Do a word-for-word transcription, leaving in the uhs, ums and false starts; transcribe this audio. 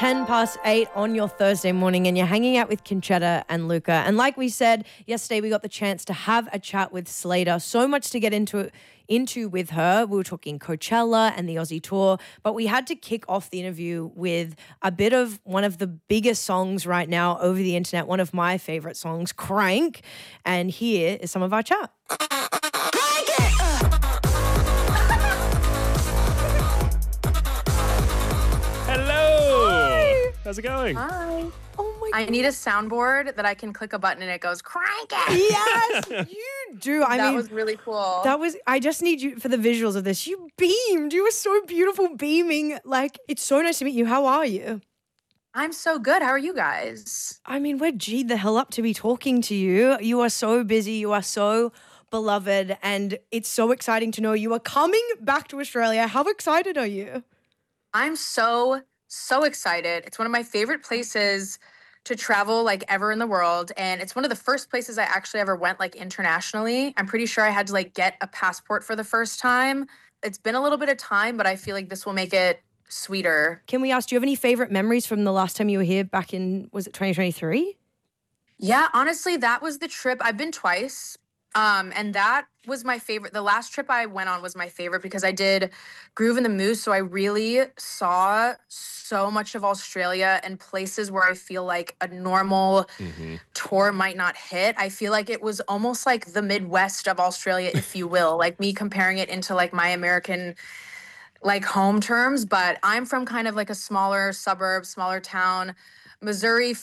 ten past eight on your Thursday morning and you're hanging out with Conchetta and Luca. And like we said yesterday, we got the chance to have a chat with Slater. So much to get into into with her. We were talking Coachella and the Aussie tour, but we had to kick off the interview with a bit of one of the biggest songs right now over the internet, one of my favorite songs, Crank. And here is some of our chat. How's it going? Hi. Oh my I need a soundboard that I can click a button and it goes crank it. Yes, you do. I that mean, was really cool. That was, I just need you for the visuals of this. You beamed. You were so beautiful beaming. Like, it's so nice to meet you. How are you? I'm so good. How are you guys? I mean, we're G'd the hell up to be talking to you. You are so busy. You are so beloved. And it's so exciting to know you are coming back to Australia. How excited are you? I'm so So excited. It's one of my favorite places to travel like ever in the world. And it's one of the first places I actually ever went like internationally. I'm pretty sure I had to like get a passport for the first time. It's been a little bit of time, but I feel like this will make it sweeter. Can we ask, do you have any favorite memories from the last time you were here back in, was it twenty twenty-three? Yeah, honestly, that was the trip. I've been twice. Um, and that was my favorite. The last trip I went on was my favorite because I did Groove in the Moose. So I really saw so much of Australia and places where I feel like a normal mm-hmm. tour might not hit. I feel like it was almost like the Midwest of Australia, if you will, like me comparing it into like my American like home terms. But I'm from kind of like a smaller suburb, smaller town, Missouri,